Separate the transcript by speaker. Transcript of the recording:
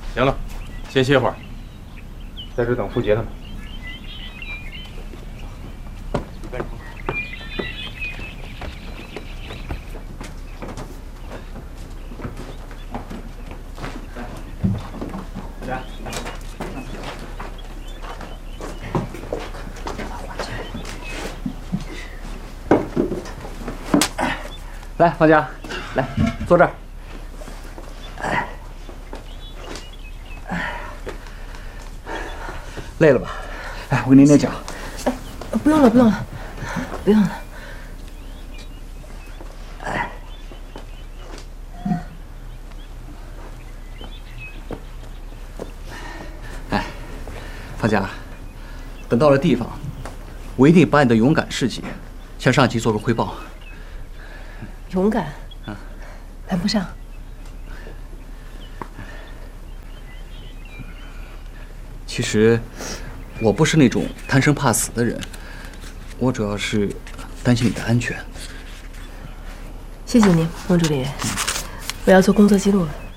Speaker 1: 行了，先歇会儿，在这等付杰他们。
Speaker 2: 来，方家，来坐这儿。累了吧？哎，我给你捏脚。
Speaker 3: 哎，不用了，不用了，不用了。
Speaker 2: 哎，方家，等到了地方，我一定把你的勇敢事迹向上级做个汇报。
Speaker 3: 勇敢，谈不上。
Speaker 2: 其实，我不是那种贪生怕死的人，我主要是担心你的安全。
Speaker 3: 谢谢您，孟助理，我要做工作记录了。